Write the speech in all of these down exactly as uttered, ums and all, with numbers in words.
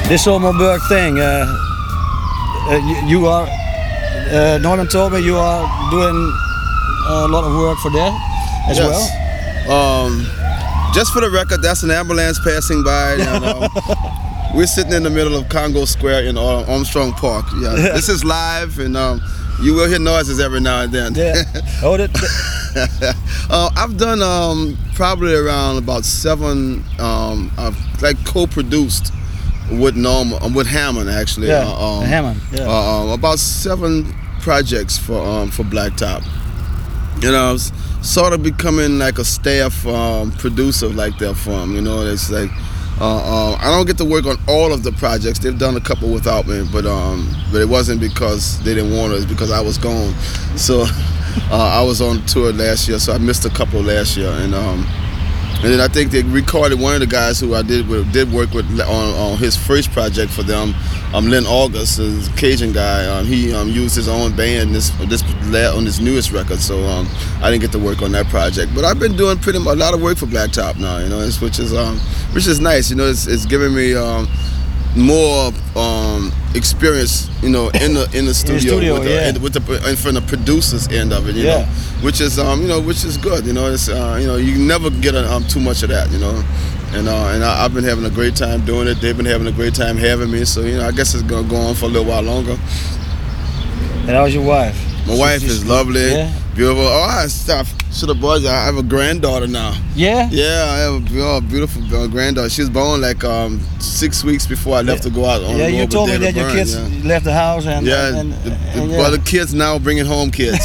this Sommerburg thing. Uh, uh, you, you are uh, Norman told me you are doing a lot of work for that as yes. well. Um, just for the record, that's an ambulance passing by. And, um, we're sitting in the middle of Congo Square in Armstrong Park. Yeah, yeah. This is live, and um, you will hear noises every now and then. Yeah. Oh, that, that. uh, I've done um, probably around about seven, um, I've like co-produced with Norman, with Hammond actually. Yeah, uh, um, Hammond. Yeah. Uh, um, about seven projects for um, for Blacktop. You know, I was sort of becoming like a staff um, producer like that for them. You know, it's like. Uh, uh, I don't get to work on all of the projects. They've done a couple without me, but um, but it wasn't because they didn't want us, because I was gone. So uh, I was on tour last year, so I missed a couple last year, and um, and then I think they recorded one of the guys who I did with, did work with on, on his first project for them, um, Lynn August, a Cajun guy. Um, he um, used his own band this this on his newest record, so um, I didn't get to work on that project. But I've been doing pretty much a lot of work for Blacktop now, you know, it's, which is um, which is nice. You know, it's, it's giving me um, more um, experience, you know, in the in the studio, in the studio with, the, yeah. in, with the and from the producers end of it, you yeah. know, which is um, you know, which is good. You know, it's uh, you know, you never get a, um, too much of that, you know. And uh, and I, I've been having a great time doing it. They've been having a great time having me. So you know, I guess it's gonna go on for a little while longer. And how's your wife? My She's wife is lovely, yeah? beautiful. Oh, I stop. Should have brought you. I have a granddaughter now. Yeah. Yeah, I have a oh, beautiful granddaughter. She was born like um, six weeks before I left yeah. to go out on yeah, the road. Yeah, you told me David that your Byrne, kids yeah. left the house and yeah. And, and, the, the, and, yeah. Well, the kids now bringing home kids.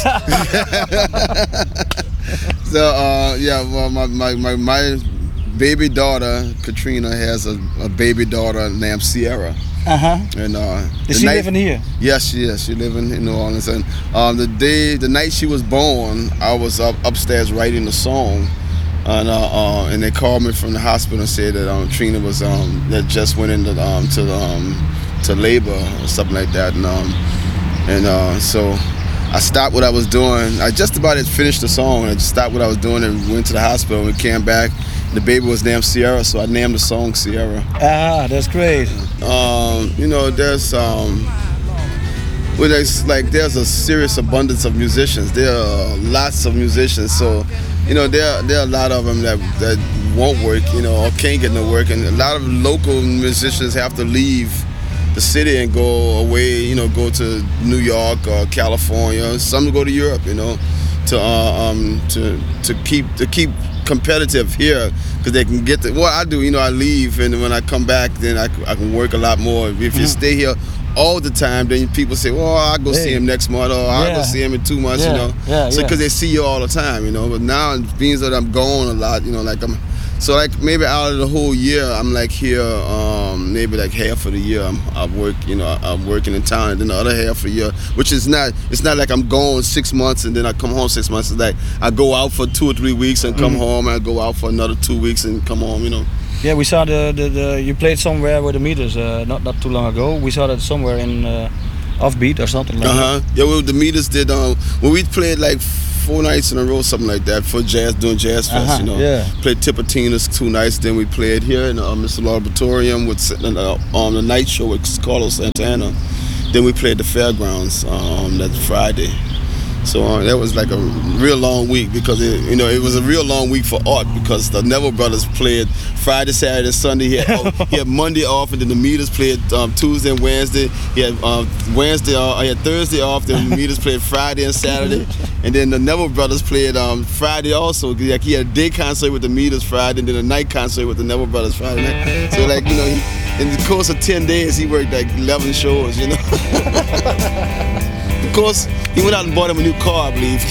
So uh, yeah, well, my my my. my baby daughter Katrina has a, a baby daughter named Sierra. Uh huh. And uh, is she night, living here? Yes, she is. She living in New Orleans. And um, the day, the night she was born, I was up upstairs writing the song, and uh, uh, and they called me from the hospital and said that um, Trina was um, that just went into um, to um, to labor or something like that, and um, and uh, so. I stopped what I was doing. I just about had finished the song. I just stopped what I was doing and went to the hospital. And we came back. The baby was named Sierra, so I named the song Sierra. Ah, that's great. Um, you know, there's um, well, there's like there's a serious abundance of musicians. There are lots of musicians. So, you know, there there are a lot of them that that won't work, you know, or can't get no work, and a lot of local musicians have to leave the city and go away, you know, go to New York or California. Some go to Europe, you know, to uh, um to to keep to keep competitive here, because they can get the. What I do, you know, I leave, and when I come back, then I, I can work a lot more. If mm-hmm. you stay here all the time, then people say, "Well, I'll go hey. see him next month, or I'll yeah. go see him in two months," yeah. you know. Yeah, so because yeah. they see you all the time, you know. But now, being that I'm gone a lot, you know, like I'm. So like maybe out of the whole year, I'm like here, um, maybe like half of the year I'm, I work, you know, I'm working in town, and then the other half of the year, which is not, it's not like I'm gone six months and then I come home six months. It's like I go out for two or three weeks and come mm. home, and I go out for another two weeks and come home, you know. Yeah, we saw the, the, the you played somewhere with the Meters uh, not not too long ago. We saw that somewhere in uh, Offbeat or something like uh-huh. that. Yeah, well, the Meters did, um, when we played like four nights in a row, something like that, for jazz, doing Jazz Fest, uh-huh, you know. Yeah. Played Tipitina's two nights, then we played here in uh, Mister Laboratorium with uh, on the night show with Carlos Santana. Then we played the Fairgrounds um, that Friday. So uh, that was like a real long week, because it, you know, it was a real long week for art, because the Neville Brothers played Friday, Saturday, Sunday. He had, oh, he had Monday off, and then the Meters played um, Tuesday and Wednesday. He had uh, Wednesday off, he had Thursday off. Then the Meters played Friday and Saturday, and then the Neville Brothers played um, Friday also. Like he had a day concert with the Meters Friday, and then a night concert with the Neville Brothers Friday night. So like, you know, he, in the course of ten days, he worked like eleven shows, you know. Of course, he went out and bought him a new car, I believe.